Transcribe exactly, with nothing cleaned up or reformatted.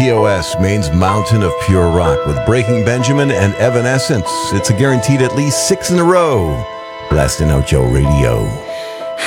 T O S, Maine's mountain of pure rock, with Breaking Benjamin and Evanescence. It's a guaranteed at least six in a row. Blasting out your radio.